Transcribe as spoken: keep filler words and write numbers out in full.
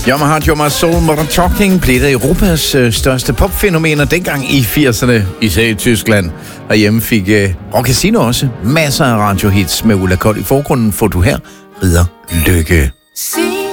Yamaha Joma Soul Modern Talking blev et af Europas øh, største popfænomener dengang i firserne, især i Tyskland. Og hjemme fik øh, Rock Casino også masser af radiohits med Ulla Kold i forgrunden, får du her Ridder Lykke.